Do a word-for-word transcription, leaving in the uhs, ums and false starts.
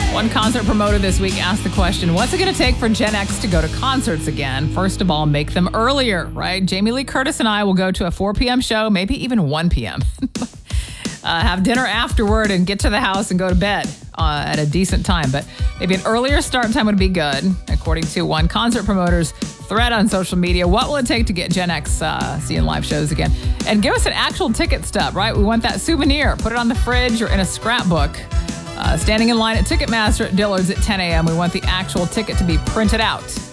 One concert promoter this week asked the question, what's it going to take for Gen X to go to concerts again? First of all, make them earlier, right? Jamie Lee Curtis and I will go to a four p.m. show, maybe even one p.m. uh, have dinner afterward and get to the house and go to bed uh, at a decent time. But maybe an earlier start time would be good. According to one concert promoter's thread on social media, what will it take to get Gen X uh, seeing live shows again? And give us an actual ticket stub, right? We want that souvenir. Put it on the fridge or in a scrapbook. Uh, standing in line at Ticketmaster at Dillard's at ten a.m. We want the actual ticket to be printed out.